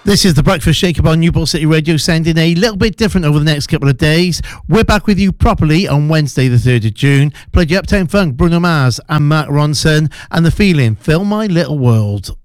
This is the Breakfast Shake-Up on Newport City Radio, sounding a little bit different over the next couple of days. We're back with you properly on Wednesday the 3rd of June. Played you Uptown Funk, Bruno Mars and Mark Ronson, and The Feeling, Fill My Little World.